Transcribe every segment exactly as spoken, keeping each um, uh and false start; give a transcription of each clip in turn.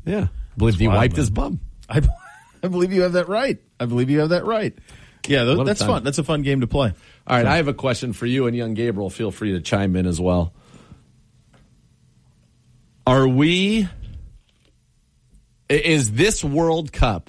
Yeah. I believe he wiped his bum. I, I believe you have that right. I believe you have that right. Yeah, th- that's fun. That's a fun game to play. All right, so. I have a question for you and young Gabriel. Feel free to chime in as well. Are we... Is this World Cup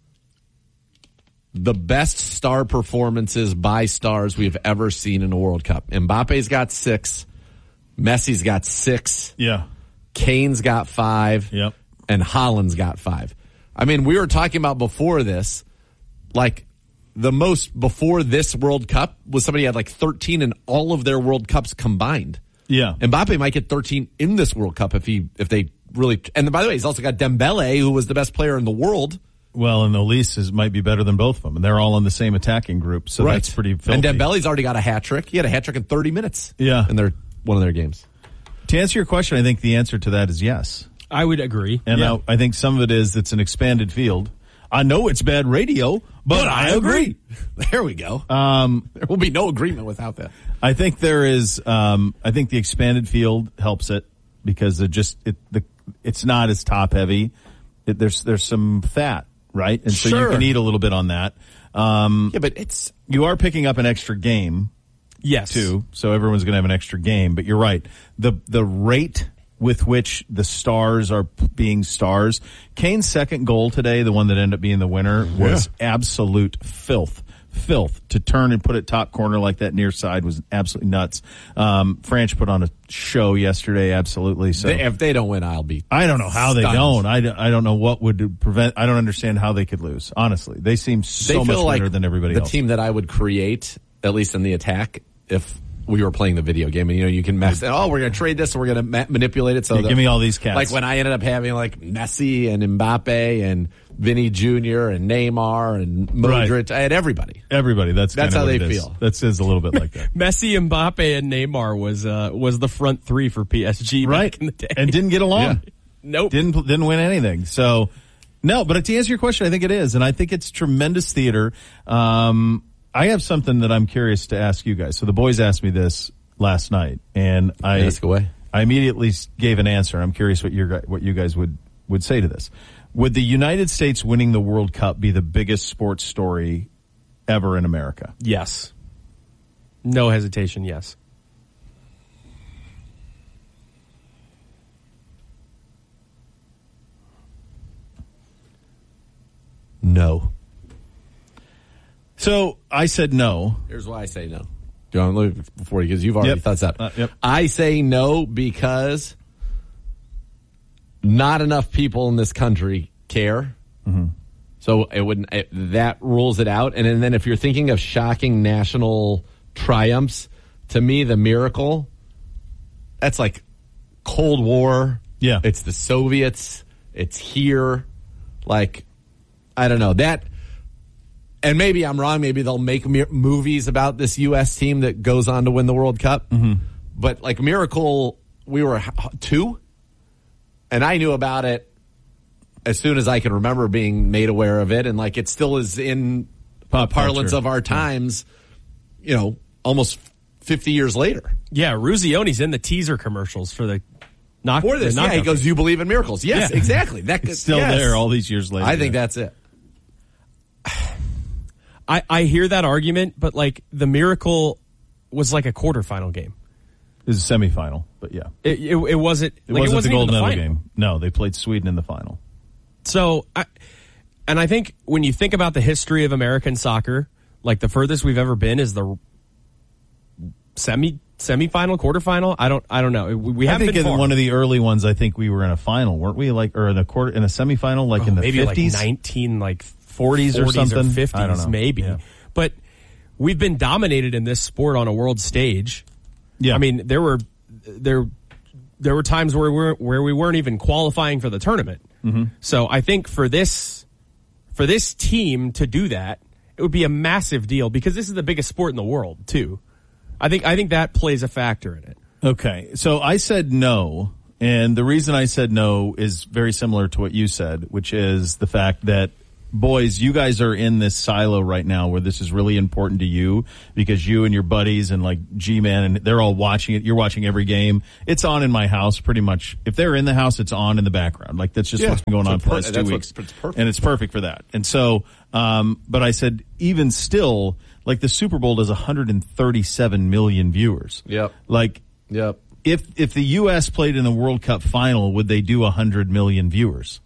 the best star performances by stars we've ever seen in a World Cup? Mbappe's got six. Messi's got six. Yeah. Kane's got five. Yep. And Haaland's got five. I mean, we were talking about before this, like, the most before this World Cup was somebody had like thirteen in all of their World Cups combined. Yeah. Mbappe might get thirteen in this World Cup if he, if they really, and by the way, he's also got Dembele, who was the best player in the world. Well, and Olise is might be better than both of them, and they're all in the same attacking group, so right. that's pretty filthy. And Dembele's already got a hat trick. He had a hat trick in thirty minutes. Yeah. In their, one of their games. To answer your question, I think the answer to that is yes. I would agree. And yeah. I, I think some of it is it's an expanded field. I know it's bad radio, but, but I agree. There we go. Um, there will be no agreement without that. I think there is, um, I think the expanded field helps it because it just, it, the, it's not as top heavy. It, there's, there's some fat, right? And so sure. you can eat a little bit on that. Um, yeah, but it's, you are picking up an extra game. Yes. Too. So everyone's going to have an extra game, but you're right. The, the rate with which the stars are being stars. Kane's second goal today, the one that ended up being the winner, was yeah. absolute filth. Filth. To turn and put it top corner like that near side was absolutely nuts. Um, French put on a show yesterday, absolutely. So they, if they don't win, I'll be I don't know how stunned. they don't. I, I don't know what would prevent. I don't understand how they could lose, honestly. They seem so they feel much like better than everybody the else. The team that I would create, at least in the attack, if we were playing the video game, and you know, you can mess. Oh, we're going to trade this, and we're going to ma- manipulate it. So yeah, that, give me all these cats. Like when I ended up having like Messi and Mbappe and Vinny Junior and Neymar and Modric, right. I had everybody. Everybody. That's that's how they it feel. That says a little bit like that. Messi, Mbappe, and Neymar was uh, was the front three for P S G right. back in the day, and didn't get along. Yeah. Nope, didn't didn't win anything. So no, but to answer your question, I think it is, and I think it's tremendous theater. Um, I have something that I'm curious to ask you guys. So the boys asked me this last night, and I ask away. I immediately gave an answer. I'm curious what your what you guys would would say to this. Would the United States winning the World Cup be the biggest sports story ever in America? Yes. No hesitation, yes. No. So I said no. Here's why I say no. Do you want to look before you, because you've already yep. thought that. Uh, yep. I say no because not enough people in this country care. Mm-hmm. So it wouldn't. It, that rules it out. And, and then if you're thinking of shocking national triumphs, to me, the miracle, that's like Cold War. Yeah, it's the Soviets. It's here. Like, I don't know that. And maybe I'm wrong. Maybe they'll make mi- movies about this U S team that goes on to win the World Cup. Mm-hmm. But like Miracle, we were two, and I knew about it as soon as I can remember being made aware of it. And like it still is in Pop parlance culture. of our times, you know, almost fifty years later. Yeah, Ruzzioni's in the teaser commercials for the knock. For this, the yeah, he goes, "You believe in miracles?" Yes, yeah. exactly. That it's still yes. there all these years later. I think yeah. that's it. I, I hear that argument, but like the Miracle was like a quarterfinal game. It was a semifinal, but yeah, it it, it wasn't. It like, wasn't, it wasn't the gold even the medal final. game. No, they played Sweden in the final. So, I, and I think when you think about the history of American soccer, like the furthest we've ever been is the semi semifinal, quarterfinal. I don't, I don't know. We, we I haven't think been in far. one of the early ones, I think we were in a final, weren't we? Like, or in a quarter, in a semifinal, like oh, in the maybe fifties, like nineteen, like forties or something, or fifties, I don't know. maybe. Yeah. But we've been dominated in this sport on a world stage. Yeah, I mean, there were there there were times where we weren't, where we weren't even qualifying for the tournament. Mm-hmm. So I think for this for this team to do that, it would be a massive deal because this is the biggest sport in the world too. I think I think that plays a factor in it. Okay, so I said no, and the reason I said no is very similar to what you said, which is the fact that boys, you guys are in this silo right now where this is really important to you because you and your buddies and like G-Man and they're all watching it. You're watching every game. It's on in my house pretty much. If they're in the house, it's on in the background. Like that's just Yeah, what's been going on for the last two that's weeks. It's perfect. And it's perfect for that. And so, um, but I said, even still, like the Super Bowl does one hundred thirty-seven million viewers. Yep. Like, Yep. if, if the U S played in the World Cup final, would they do one hundred million viewers?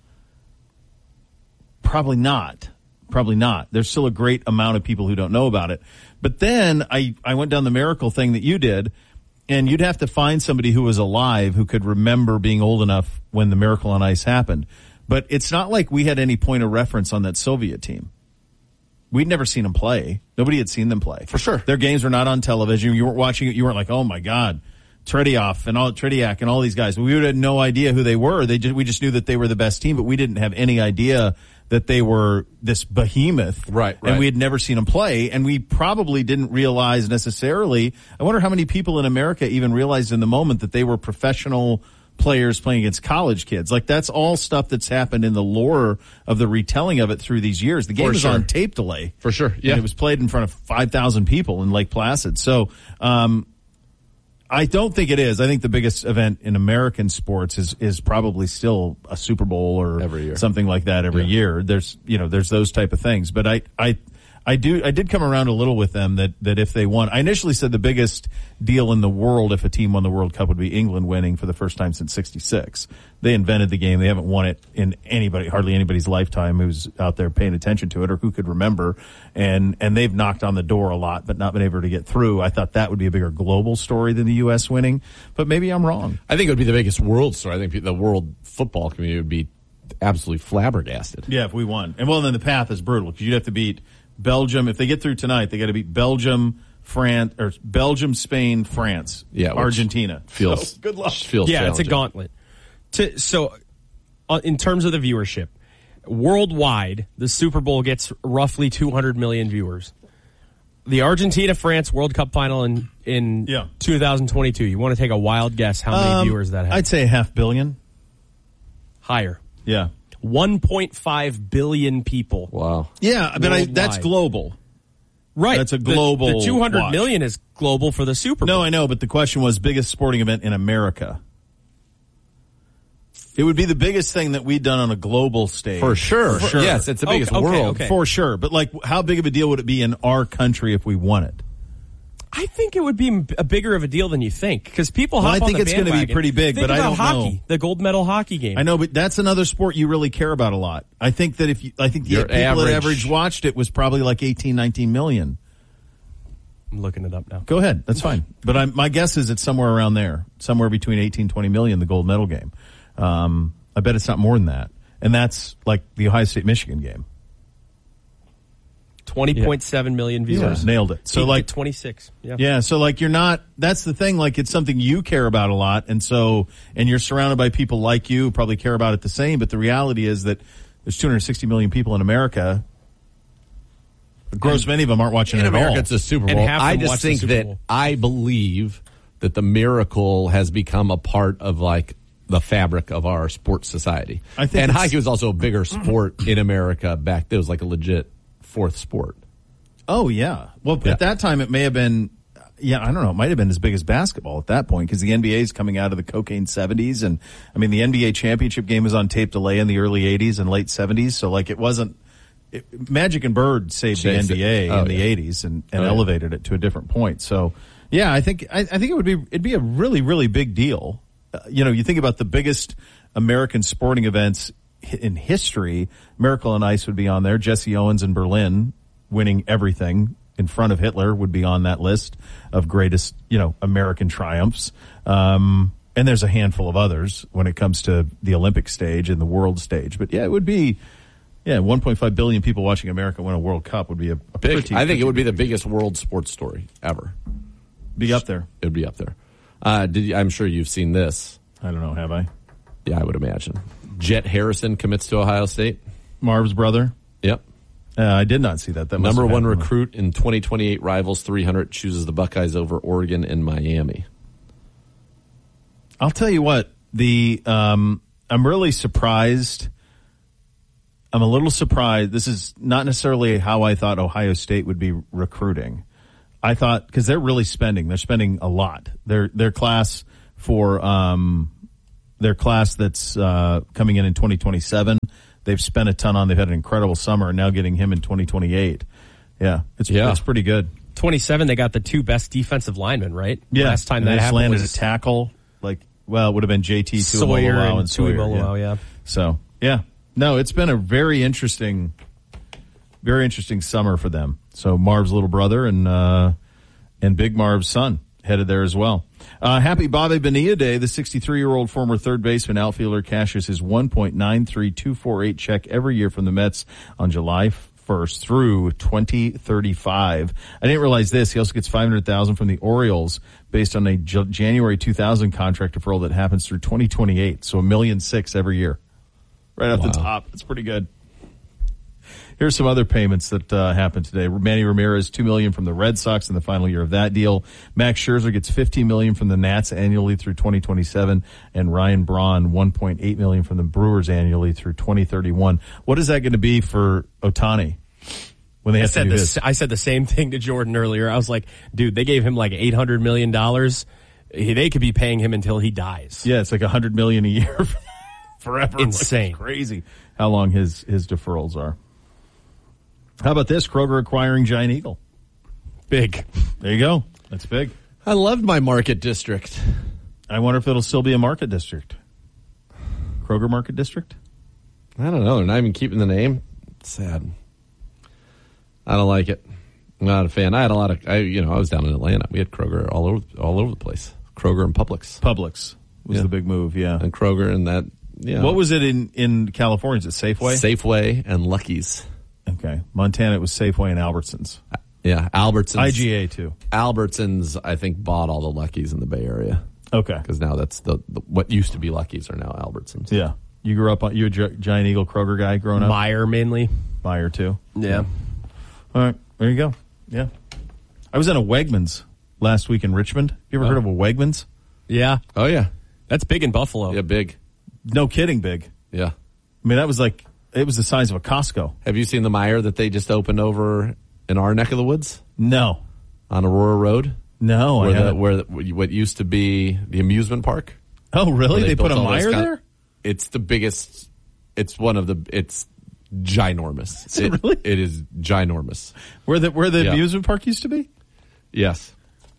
Probably not. Probably not. There's still a great amount of people who don't know about it. But then I, I went down the miracle thing that you did, and you'd have to find somebody who was alive who could remember being old enough when the Miracle on Ice happened. But it's not like we had any point of reference on that Soviet team. We'd never seen them play. Nobody had seen them play. For sure. Their games were not on television. You weren't watching it. You weren't like, oh my God, Tretiak and all Tretiak and all these guys. We would have no idea who they were. They just, we just knew that they were the best team, but we didn't have any idea that they were this behemoth. Right, right. And we had never seen them play, and we probably didn't realize necessarily. I wonder how many people in America even realized in the moment that they were professional players playing against college kids. Like, that's all stuff that's happened in the lore of the retelling of it through these years. The game For was sure. on tape delay. For sure, yeah. And it was played in front of five thousand people in Lake Placid. So, um, I don't think it is. I think the biggest event in American sports is is probably still a Super Bowl or Every year. something like that every Yeah. year. There's, you know, there's those type of things. But I, I, I do, I did come around a little with them that, that if they won, I initially said the biggest deal in the world if a team won the World Cup would be England winning for the first time since sixty-six. They invented the game. They haven't won it in anybody, hardly anybody's lifetime who's out there paying attention to it or who could remember. And, and they've knocked on the door a lot, but not been able to get through. I thought that would be a bigger global story than the U S winning, but maybe I'm wrong. I think it would be the biggest world story. I think the world football community would be absolutely flabbergasted. Yeah, if we won. And well, then the path is brutal because you'd have to beat Belgium. If they get through tonight, they got to beat Belgium, France, or Belgium, Spain, France, Yeah, which Argentina. Feels So, good luck. Feels Yeah, it's a challenging. gauntlet. To, so, uh, in terms of the viewership, worldwide, the Super Bowl gets roughly two hundred million viewers. The Argentina-France World Cup final in, in Yeah. two thousand twenty-two, you want to take a wild guess how many Um, viewers that had? I'd say a half billion. Higher. Yeah. one point five billion people. Wow. Yeah, but I, that's Worldwide. global. Right. That's a The- global The, two hundred watch. million is global for the Super Bowl. No, I know, but the question was biggest sporting event in America. It would be the biggest thing that we'd done on a global stage. For sure. For sure. Yes, it's the Okay, biggest okay, world. okay. For sure. But like, how big of a deal would it be in our country if we won it? I think it would be m- a bigger of a deal than you think because people Well, hop I think on the it's gonna be bandwagon. pretty big, Think but I about don't hockey, know. the gold medal hockey game. I know, but that's another sport you really care about a lot. I think that if you, I think the Your people average- that average watched it was probably like eighteen, nineteen million. I'm looking it up now. Go ahead. That's fine. But I'm, my guess is it's somewhere around there, somewhere between eighteen, twenty million, the gold medal game. Um, I bet it's not more than that. And that's like the Ohio State Michigan game. twenty point seven million viewers. Yeah, nailed it. So Peaked like, at twenty-six. Yeah. yeah, so like you're not, that's the thing, like it's something you care about a lot. And so, and you're surrounded by people like you who probably care about it the same. But the reality is that there's two hundred sixty million people in America. A gross many of them aren't watching In it at America, all. it's a Super And Bowl. half of I them just watch the think Super that Bowl. I believe that the miracle has become a part of like the fabric of our sports society. I think and it's- hockey was also a bigger sport in America back then. It was like a legit fourth sport. Oh yeah. Well, Yeah. at that time it may have been, yeah, I don't know. It might have been as big as basketball at that point because the N B A is coming out of the cocaine seventies, and I mean the N B A championship game was on tape delay in the early eighties and late seventies. So like it wasn't. It, Magic and Bird saved the Chased N B it. A Oh, in the yeah. eighties and, and Oh, yeah. elevated it to a different point. So yeah, I think I, I think it would be it'd be a really really big deal. Uh, you know, you think about the biggest American sporting events hi- in history. Miracle on Ice would be on there. Jesse Owens in Berlin winning everything in front of Hitler would be on that list of greatest, you know, American triumphs. Um, and there's a handful of others when it comes to the Olympic stage and the world stage. But yeah, it would be, yeah, one point five billion people watching America win a World Cup would be a, a Big. pretty, I think pretty it would be the biggest world sports story ever. be up there. It would be up there. Uh, did you, I'm sure you've seen this. I don't know, have I? Yeah, I would imagine. Jet Harrison commits to Ohio State. Marv's brother? Yep. Uh, I did not see that. That must Number have one happened. recruit in twenty twenty-eight Rivals three hundred chooses the Buckeyes over Oregon and Miami. I'll tell you what, the um, I'm really surprised. I'm a little surprised. This is not necessarily how I thought Ohio State would be recruiting. I thought, because they're really spending. They're spending a lot. Their their class for um their class that's uh, coming in in twenty twenty-seven. They've spent a ton on. They've had an incredible summer, and now getting him in twenty twenty-eight. Yeah, it's yeah. it's pretty good. twenty-seven, they got the two best defensive linemen, right? Yeah, Last time and that they just happened landed was a tackle. Like, well, it would have been J T Sawyer Tuimoloau and, and Sawyer. Tuimoloau, yeah. yeah. So yeah, no, it's been a very interesting, very interesting summer for them. So Marv's little brother and uh, and Big Marv's son headed there as well. Uh, happy Bobby Bonilla Day. The sixty-three-year-old former third baseman outfielder cashes his one point nine three two four eight check every year from the Mets on July first through twenty thirty-five. I didn't realize this. He also gets five hundred thousand dollars from the Orioles based on a J- January two thousand contract deferral that happens through twenty twenty-eight. So a million six every year. Right off Wow. the top. It's pretty good. Here's some other payments that uh, happened today. Manny Ramirez, two million dollars from the Red Sox in the final year of that deal. Max Scherzer gets fifteen million dollars from the Nats annually through twenty twenty-seven, and Ryan Braun, one point eight million dollars from the Brewers annually through twenty thirty-one. What is that going to be for Ohtani when they I have to said, do the, this? I said the same thing to Jordan earlier. I was like, dude, they gave him like eight hundred million dollars. They could be paying him until he dies. Yeah, it's like one hundred million dollars a year forever. Insane. Like, crazy how long his, his deferrals are. How about this? Kroger acquiring Giant Eagle. Big. There you go. That's big. I loved my market district. I wonder if it'll still be a market district. Kroger Market District? I don't know. They're not even keeping the name. It's sad. I don't like it. I'm not a fan. I had a lot of, I, you know, I was down in Atlanta. We had Kroger all over, all over the place. Kroger and Publix. Publix was Yeah. the big move, yeah. And Kroger and that, yeah. What was it in, in California? Is it Safeway? Safeway and Lucky's. Okay. Montana, it was Safeway and Albertsons. Yeah, Albertsons. I G A, too. Albertsons, I think, bought all the Lucky's in the Bay Area. Okay. Because now that's the, the, what used to be Lucky's are now Albertsons. Yeah. You grew up on, you a Gi- Giant Eagle Kroger guy growing up? Meyer mainly. Meyer, too. Yeah. All right. There you go. Yeah. I was in a Wegmans last week in Richmond. You ever Oh. heard of a Wegmans? Yeah. Oh, yeah. That's big in Buffalo. Yeah, big. No kidding, big. Yeah. I mean, that was like, it was the size of a Costco. Have you seen the Meyer that they just opened over in our neck of the woods No. on Aurora Road? No, I where, the, haven't. where the, what used to be the amusement park. Oh, really? Where They, put built a all those Meyer kind- there? It's the biggest. It's one of the. It's ginormous. Is it really? It is ginormous. Where the where the Yeah. amusement park used to be? Yes.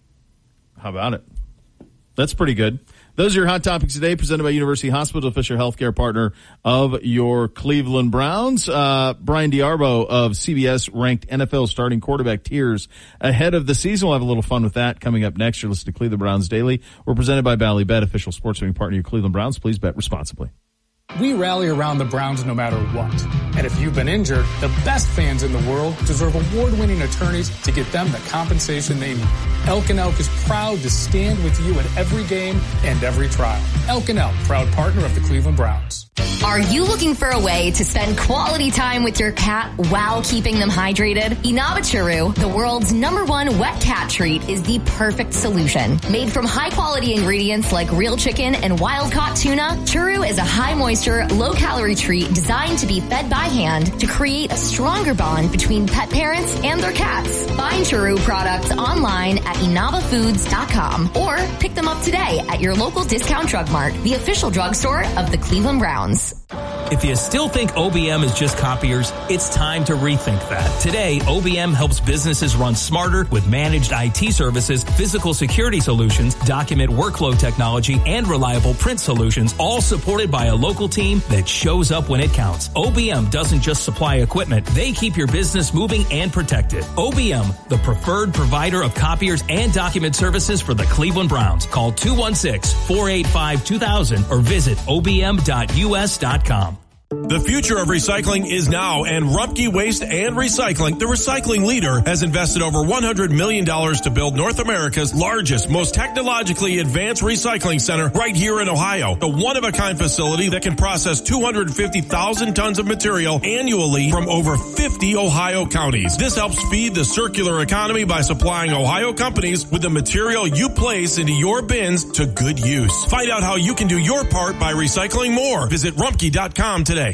How about it? That's pretty good. Those are your hot topics today, presented by University Hospital, official healthcare partner of your Cleveland Browns. Uh, Brian DiArbo of C B S ranked N F L starting quarterback tiers ahead of the season. We'll have a little fun with that coming up next. You're listening to Cleveland Browns Daily. We're presented by Bally Bet, official sports betting partner of your Cleveland Browns. Please bet responsibly. We rally around the Browns no matter what. And if you've been injured, the best fans in the world deserve award-winning attorneys to get them the compensation they need. Elk and Elk is proud to stand with you at every game and every trial. Elk and Elk, proud partner of the Cleveland Browns. Are you looking for a way to spend quality time with your cat while keeping them hydrated? Inaba Churu, the world's number one wet cat treat, is the perfect solution. Made from high-quality ingredients like real chicken and wild-caught tuna, Churu is a high-moisture, low-calorie treat designed to be fed by hand to create a stronger bond between pet parents and their cats. Find Churu products online at inaba foods dot com or pick them up today at your local discount drug mart, the official drugstore of the Cleveland Browns. If you still think O B M is just copiers, it's time to rethink that. Today, O B M helps businesses run smarter with managed I T services, physical security solutions, document workflow technology, and reliable print solutions, all supported by a local team that shows up when it counts. O B M doesn't just supply equipment, they keep your business moving and protected. O B M, the preferred provider of copiers and document services for the Cleveland Browns. Call two one six, four eight five, two thousand or visit O B M dot U S dot com. The future of recycling is now, and Rumpke Waste and Recycling, the recycling leader, has invested over one hundred million dollars to build North America's largest, most technologically advanced recycling center right here in Ohio. A one-of-a-kind facility that can process two hundred fifty thousand tons of material annually from over fifty Ohio counties. This helps feed the circular economy by supplying Ohio companies with the material you place into your bins to good use. Find out how you can do your part by recycling more. Visit rumpke dot com today.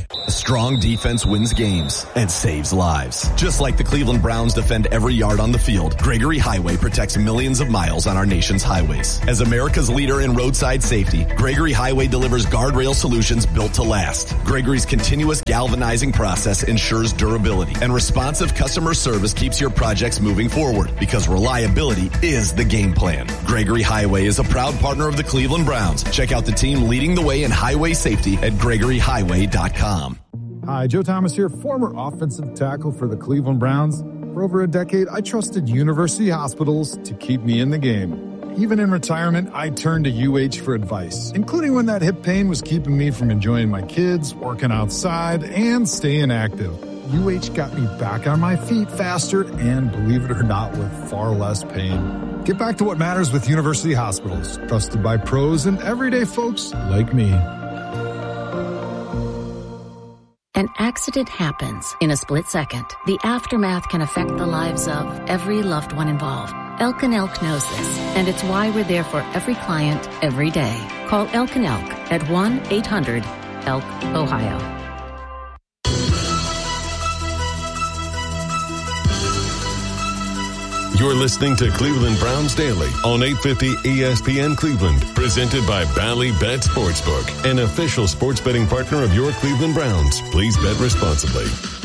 A strong defense wins games and saves lives. Just like the Cleveland Browns defend every yard on the field, Gregory Highway protects millions of miles on our nation's highways. As America's leader in roadside safety, Gregory Highway delivers guardrail solutions built to last. Gregory's continuous galvanizing process ensures durability, and responsive customer service keeps your projects moving forward, because reliability is the game plan. Gregory Highway is a proud partner of the Cleveland Browns. Check out the team leading the way in highway safety at gregory highway dot com. Hi, Joe Thomas here, former offensive tackle for the Cleveland Browns. For over a decade, I trusted university hospitals to keep me in the game. Even in retirement, I turned to U H for advice, including when that hip pain was keeping me from enjoying my kids, working outside, and staying active. U H got me back on my feet faster and, believe it or not, with far less pain. Get back to what matters with university hospitals, trusted by pros and everyday folks like me. An accident happens in a split second. The aftermath can affect the lives of every loved one involved. Elk and Elk knows this, and it's why we're there for every client, every day. Call Elk and Elk at one eight hundred elk Ohio. You're listening to Cleveland Browns Daily on eight fifty E S P N Cleveland, presented by Bally Bet Sportsbook, an official sports betting partner of your Cleveland Browns. Please bet responsibly.